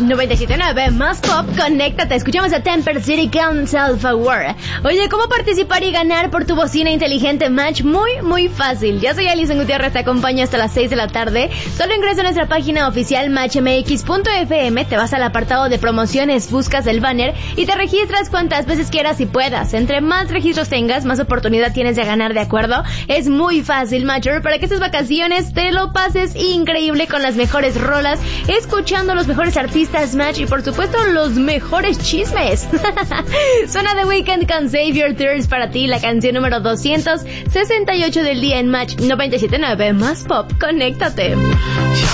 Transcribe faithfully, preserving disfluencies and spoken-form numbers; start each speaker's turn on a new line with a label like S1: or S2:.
S1: noventa y siete punto nueve, más pop, conéctate. Escuchamos a Temper City con Self-Aware. Oye, ¿cómo participar y ganar por tu bocina inteligente Match? Muy, muy fácil. Ya soy Alison Gutiérrez, te acompaño hasta las seis de la tarde. Solo ingresa a nuestra página oficial match m x punto f m, te vas al apartado de promociones, buscas el banner y te registras cuantas veces quieras y puedas. Entre más registros tengas, más oportunidad tienes de ganar, ¿de acuerdo? Es muy fácil, Matcher, para que estas vacaciones te lo pases increíble con las mejores rolas, escuchando los mejores artistas Match y por supuesto los mejores chismes. Suena The Weeknd con Save Your Tears para ti, la canción número doscientos sesenta y ocho del día en Match noventa y siete punto nueve, más pop, conéctate.